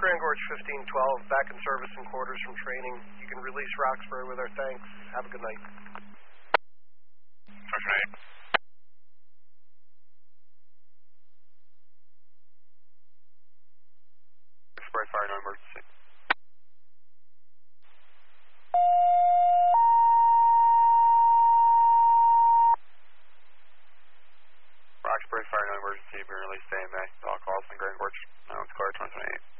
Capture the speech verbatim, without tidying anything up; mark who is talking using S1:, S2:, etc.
S1: Grand Gorge fifteen twelve, back in service and quarters from training. You can release Roxbury with our thanks. Have a good night.
S2: Good night. Roxbury fire, no emergency. Roxbury fire, no emergency. Being released A M A. All calls in Grand Gorge. No, it's car twenty twenty-eight.